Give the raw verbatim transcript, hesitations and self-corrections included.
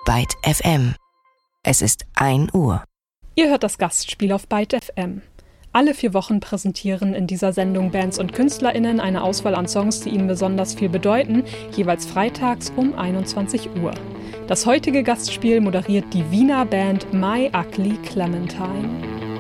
Byte F M. Es ist ein Uhr. Ihr hört das Gastspiel auf Byte F M. Alle vier Wochen präsentieren in dieser Sendung Bands und KünstlerInnen eine Auswahl an Songs, die ihnen besonders viel bedeuten, jeweils freitags um einundzwanzig Uhr. Das heutige Gastspiel moderiert die Wiener Band My Ugly Clementine.